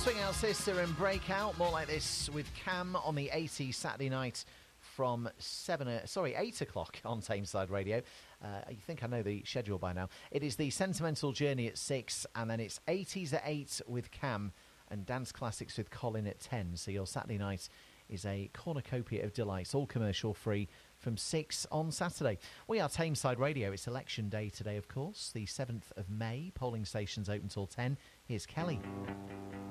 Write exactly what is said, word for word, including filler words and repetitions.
Swing Out Sister and Breakout, more like this with Cam on the eighties Saturday night from seven, uh, sorry, eight o'clock on Tameside Radio. Uh, you think I know the schedule by now. It is the Sentimental Journey at six, and then it's eighties at eight with Cam and Dance Classics with Colin at ten. So your Saturday night is a cornucopia of delights, all commercial free, from six on Saturday. We are Tameside Radio. It's election day today, of course, the seventh of May. Polling stations open till ten. Here's Kelly.